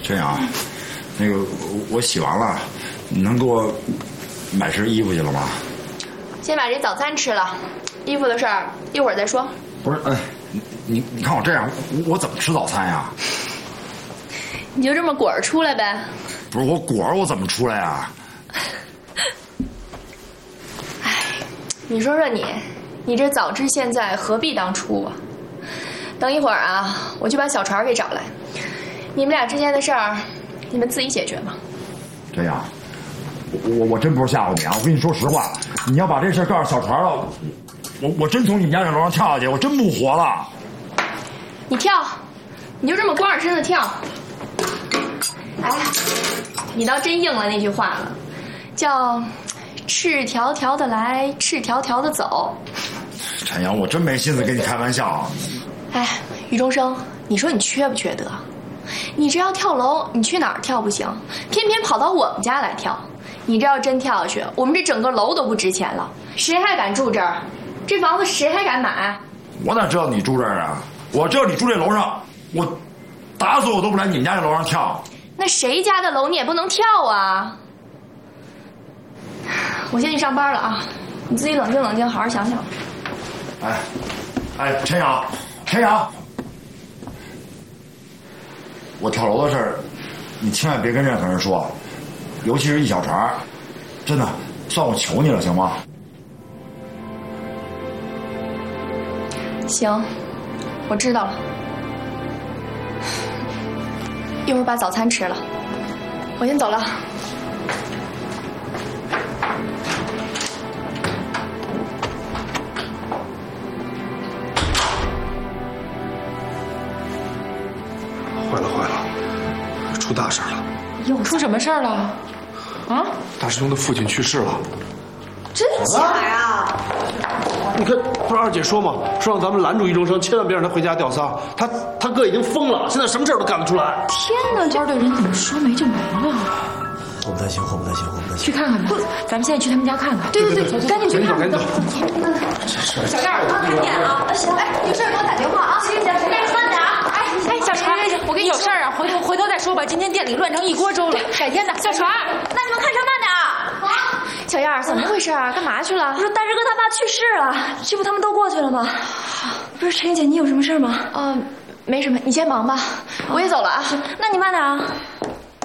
这样，那个我洗完了，你能给我买身衣服去了吗？ 先把这早餐吃了，衣服的事儿一会儿再说。 不是，你看我这样，我怎么吃早餐呀？ 你就这么滚儿出来呗。 不是我滚儿，我怎么出来呀？ 哎，你说说你这早知现在何必当初啊？等一会儿啊，我去把小船给找来，你们俩之间的事儿，你们自己解决吧。 这样，我真不是吓唬你啊！我跟你说实话，你要把这事告诉小船了，我真从你们家这楼上跳下去，我真不活了。 你跳，你就这么光着身子跳。哎，你倒真应了那句话了，叫赤条条的来，赤条条的走。 陈阳，我真没心思跟你开玩笑啊。 哎，余中生，你说你缺不缺德？你这要跳楼，你去哪儿跳不行，偏偏跑到我们家来跳。你这要真跳下去，我们这整个楼都不值钱了，谁还敢住这儿？这房子谁还敢买？ 我哪知道你住这儿啊？我知道你住这楼上，我打死我都不来你们家这楼上跳。 那谁家的楼你也不能跳啊！我先去上班了啊，你自己冷静冷静，好好想想。 陈阳，我跳楼的事儿，你千万别跟任何人说，尤其是一小船，真的，算我求你了，行吗？ 行，我知道了。一会儿把早餐吃了，我先走了。 坏了，出大事了！ 又出什么事儿了？啊？ 大师兄的父亲去世了。 真假呀？ 你看，不是二姐说吗？说让咱们拦住余中生，千万别让他回家吊丧。他哥已经疯了，现在什么事儿都干得出来。 天哪，官队人怎么说没就没了？ 祸不单行，祸不单行，祸不单行。 去看看吧，咱们现在去他们家看看。 对，赶紧去看。 赶紧走。 小燕儿，赶紧啊！行，哎，有事给我打电话啊！行，慢点啊！哎，小船，我跟你有事儿啊，回头再说吧。今天店里乱成一锅粥了，改天的。小船，那你们开车慢点啊！小燕儿，怎么回事啊？干嘛去了？ 我说大师哥他爸去世了，这不他们都过去了吗？不是陈姐，你有什么事吗？ 没什么，你先忙吧，我也走了啊。 那你慢点啊。